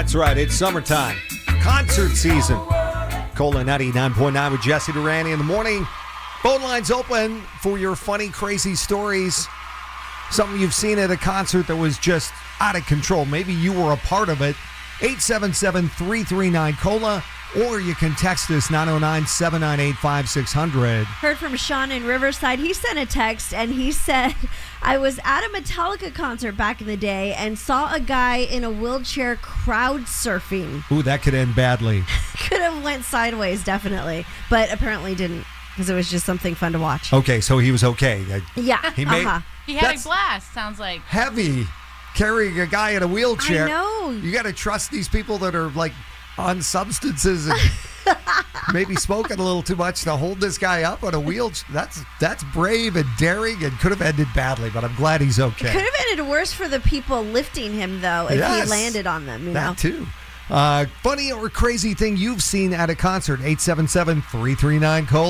That's right, it's summertime. Concert season. Cola 99.9 with Jesse Durante in the morning. Phone lines open for your funny, crazy stories. Something you've seen at a concert that was just out of control. Maybe you were a part of it. 877-339-COLA. Or you can text us 909-798-5600. Heard from Sean in Riverside. He sent a text and he said, I was at a Metallica concert back in the day and saw a guy in a wheelchair crowd surfing. Ooh, that could end badly. Could have went sideways, definitely. But apparently didn't, because it was just something fun to watch. Okay, so he was okay. Yeah. He had a blast, sounds like. Heavy, carrying a guy in a wheelchair. I know. You got to trust these people that are like on substances and maybe smoking a little too much to hold this guy up on a wheelchair. That's brave and daring and could have ended badly, but I'm glad he's okay. Could have ended worse for the people lifting him, though, if he landed on them. That too. Funny or crazy thing you've seen at a concert, 877-339-COLA.